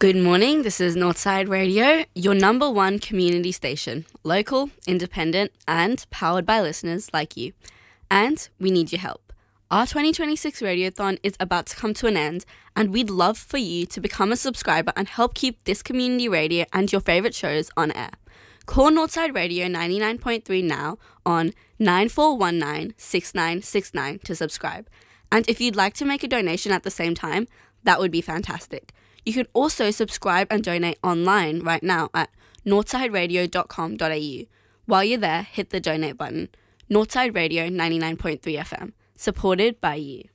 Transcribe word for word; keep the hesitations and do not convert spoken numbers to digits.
Good morning, this is Northside Radio, your number one community station, local, independent, and powered by listeners like you. And we need your help. Our twenty twenty-six Radiothon is about to come to an end, and we'd love for you to become a subscriber and help keep this community radio and your favourite shows on air. Call Northside Radio ninety-nine point three now on nine four one nine, six nine six nine to subscribe. And if you'd like to make a donation at the same time, that would be fantastic. You can also subscribe and donate online right now at northside radio dot com dot a u. While you're there, hit the donate button. Northside Radio ninety-nine point three F M, supported by you.